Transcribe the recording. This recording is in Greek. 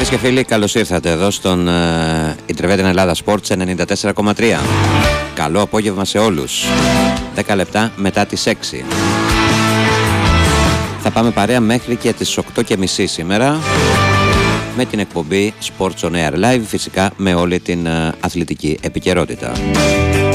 Φίλες και φίλοι, καλώς ήρθατε εδώ στον Ιντερβέντεν Ελλάδα Sports 94,3. Καλό απόγευμα σε όλους. 10 λεπτά μετά τις 6. Θα πάμε παρέα μέχρι και τις 8.30 σήμερα με την εκπομπή Sports on Air Live, φυσικά με όλη την αθλητική επικαιρότητα.